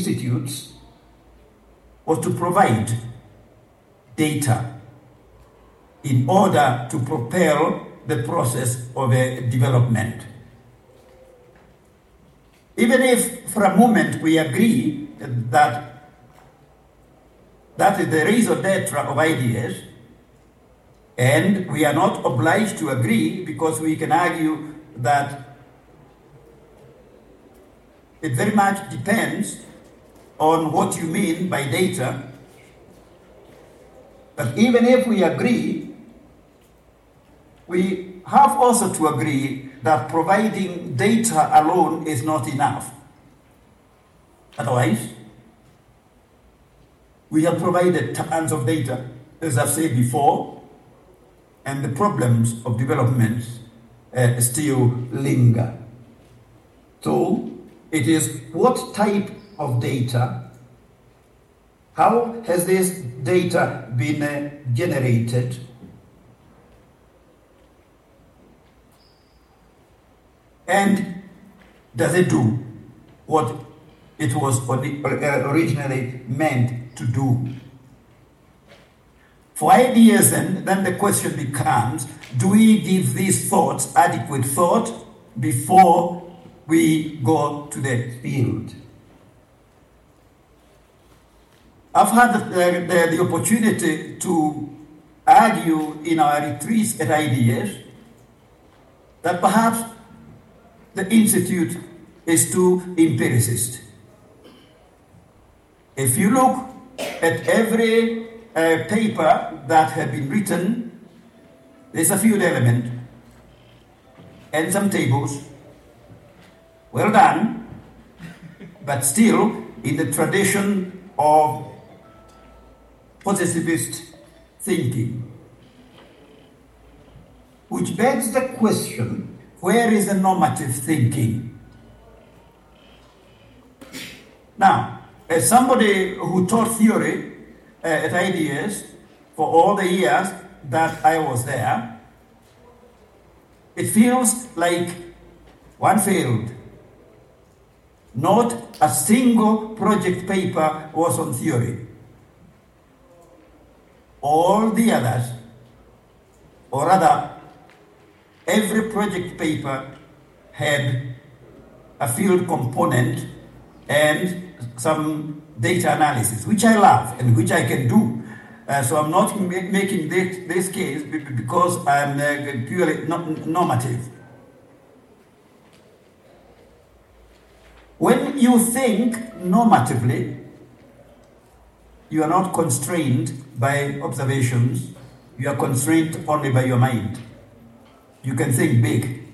institutes was to provide data in order to propel the process of development. Even if for a moment we agree that is the raison d'etre of ideas, and we are not obliged to agree because we can argue that it very much depends on what you mean by data. But even if we agree, we have also to agree that providing data alone is not enough. Otherwise, we have provided tons of data, as I've said before, and the problems of development still linger. So, it is what type of data, how has this data been generated, and does it do what it was originally meant to do? For ideas, then the question becomes, do we give these thoughts adequate thought before we go to the field? I've had the opportunity to argue in our retreats at ideas that perhaps the Institute is too empiricist. If you look at every paper that has been written, there's a field element and some tables. Well done, but still in the tradition of positivist thinking, which begs the question, where is the normative thinking? Now, as somebody who taught theory at Ideas for all the years that I was there, it feels like one failed. Not a single project paper was on theory. All the others, or rather, every project paper had a field component and some data analysis, which I love and which I can do. So I'm not making this case because I'm purely normative. When you think normatively, you are not constrained by observations, you are constrained only by your mind. You can think big.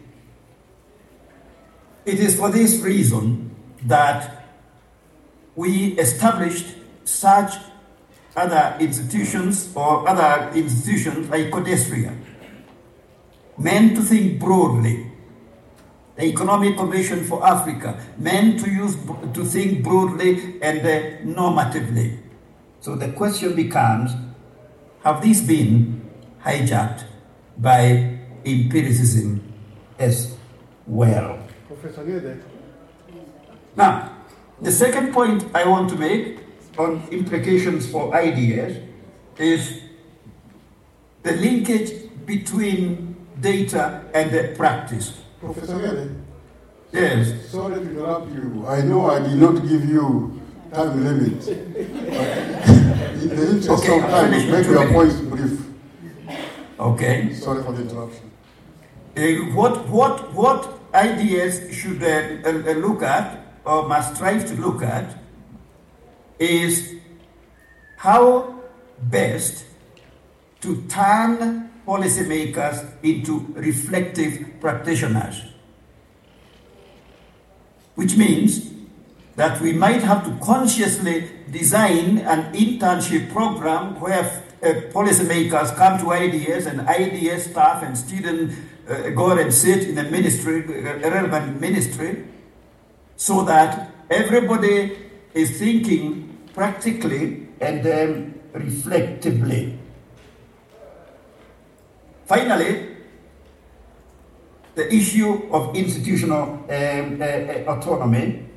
It is for this reason that we established such other institutions like Codestria, meant to think broadly. The Economic Commission for Africa, meant to think broadly and normatively. So the question becomes, have these been hijacked by empiricism as well? Professor Gede. Now, the second point I want to make on implications for ideas is the linkage between data and the practice. Professor Gede. Yes. Sorry to interrupt you. I know I did not give you time limit. But in the interest of time, make your points brief. Okay. Sorry for the interruption. What ideas should look at, or must strive to look at, is how best to turn policymakers into reflective practitioners, which means that we might have to consciously design an internship program where policymakers come to ideas and ideas staff and students go and sit in a ministry, a relevant ministry, so that everybody is thinking practically and then reflectively. Finally, the issue of institutional autonomy